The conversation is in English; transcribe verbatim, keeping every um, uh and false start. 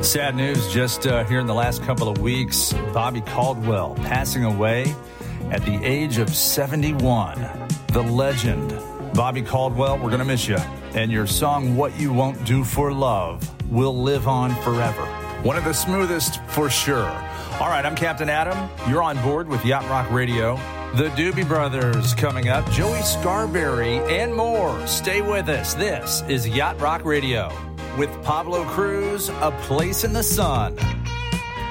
Sad news just uh, here in the last couple of weeks. Bobby Caldwell passing away at the age of seventy-one. The legend, Bobby Caldwell, we're going to miss you. And your song, What You Won't Do for Love, will live on forever. One of the smoothest for sure. All right, I'm Captain Adam. You're on board with Yacht Rock Radio. The Doobie Brothers coming up, Joey Scarberry, and more. Stay with us. This is Yacht Rock Radio with Pablo Cruz, A Place in the Sun.